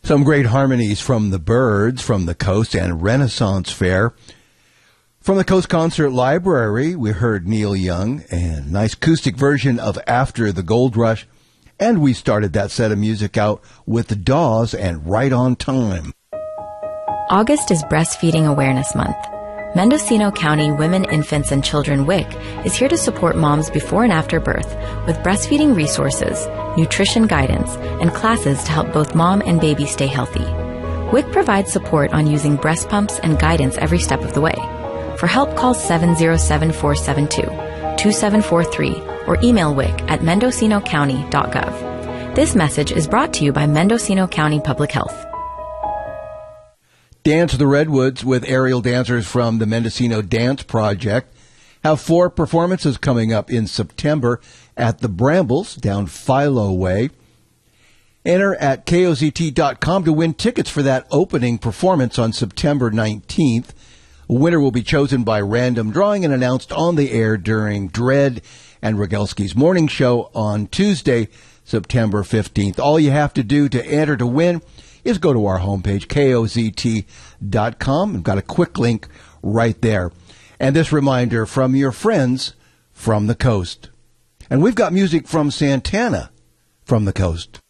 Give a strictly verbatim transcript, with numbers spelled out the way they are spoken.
Some great harmonies from the Byrds, from the Coast, and Renaissance Fair. From the Coast Concert Library, we heard Neil Young and a nice acoustic version of After the Gold Rush. And we started that set of music out with the Dawes and Right on Time. August is Breastfeeding Awareness Month. Mendocino County Women, Infants, and Children W I C is here to support moms before and after birth with breastfeeding resources, nutrition guidance, and classes to help both mom and baby stay healthy. W I C provides support on using breast pumps and guidance every step of the way. For help, call seven zero seven, four seven two, two seven four three or email wic at mendocino county dot gov. This message is brought to you by Mendocino County Public Health. Dance the Redwoods with aerial dancers from the Mendocino Dance Project have four performances coming up in September at the Brambles down Philo Way. Enter at K O Z T dot com to win tickets for that opening performance on September nineteenth. A winner will be chosen by random drawing and announced on the air during Dredd and Rogalski's morning show on Tuesday, September fifteenth. All you have to do to enter to win is go to our homepage, K O Z T dot com. We've got a quick link right there. And this reminder from your friends from the coast. And we've got music from Santana from the coast.